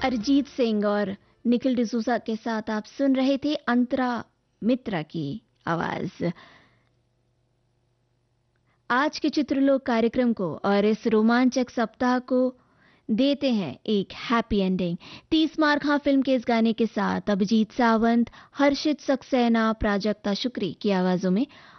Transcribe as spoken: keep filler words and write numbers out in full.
अरिजीत सिंह और निखिल डिसूजा के साथ आप सुन रहे थे अंतरा मित्रा की आवाज। आज के चित्रलोक कार्यक्रम को और इस रोमांचक सप्ताह को देते हैं एक हैप्पी एंडिंग। तीस मार खां फिल्म के इस गाने के साथ अभिजीत सावंत, हर्षित सक्सेना, प्राजक्ता शुक्री की आवाजों में